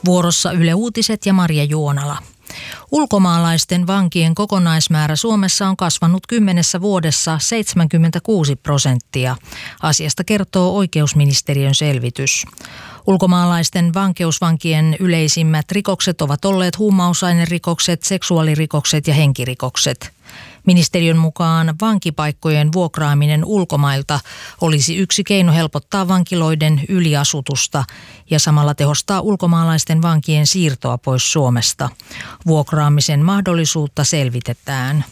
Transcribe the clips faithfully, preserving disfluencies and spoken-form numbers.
Vuorossa Yle Uutiset ja Marja Juonala. Ulkomaalaisten vankien kokonaismäärä Suomessa on kasvanut kymmenessä vuodessa seitsemänkymmentäkuusi prosenttia. Asiasta kertoo oikeusministeriön selvitys. Ulkomaalaisten vankeusvankien yleisimmät rikokset ovat olleet huumausainerikokset, seksuaalirikokset ja henkirikokset. Ministeriön mukaan vankipaikkojen vuokraaminen ulkomailta olisi yksi keino helpottaa vankiloiden yliasutusta ja samalla tehostaa ulkomaalaisten vankien siirtoa pois Suomesta. Vuokraamisen mahdollisuutta selvitetään.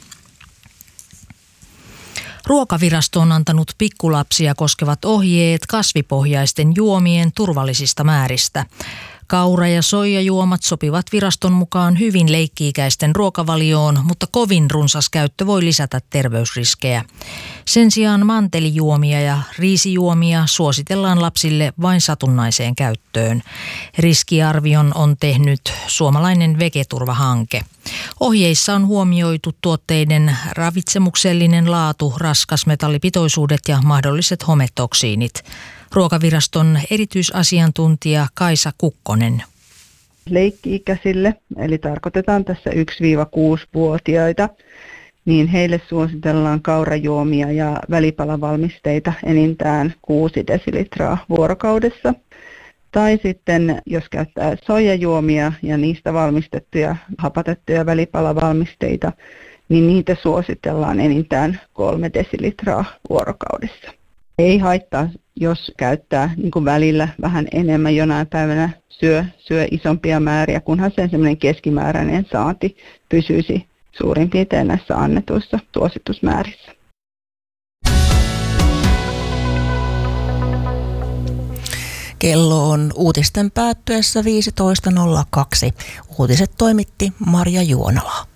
Ruokavirasto on antanut pikkulapsia koskevat ohjeet kasvipohjaisten juomien turvallisista määristä. Kaura- ja soijajuomat sopivat viraston mukaan hyvin leikki-ikäisten ruokavalioon, mutta kovin runsas käyttö voi lisätä terveysriskejä. Sen sijaan mantelijuomia ja riisijuomia suositellaan lapsille vain satunnaiseen käyttöön. Riskiarvion on tehnyt suomalainen Vegeturva-hanke. Ohjeissa on huomioitu tuotteiden ravitsemuksellinen laatu, raskasmetallipitoisuudet ja mahdolliset hometoksiinit. Ruokaviraston erityisasiantuntija Kaisa Kukkonen. Leikki-ikäisille, eli tarkoitetaan tässä yksi-kuusi-vuotiaita, niin heille suositellaan kaurajuomia ja välipalavalmisteita enintään kuusi desilitraa vuorokaudessa. Tai sitten jos käyttää soijajuomia ja niistä valmistettuja hapatettuja välipalavalmisteita, niin niitä suositellaan enintään kolme desilitraa vuorokaudessa. Ei haittaa, jos käyttää niin kuin välillä vähän enemmän, jonain päivänä syö, syö isompia määriä, kunhan sen semmoinen keskimääräinen saanti pysyisi suurin piirtein näissä annetuissa suositusmäärissä. Kello on uutisten päättyessä viisitoista nolla kaksi. Uutiset toimitti Marja Juonala.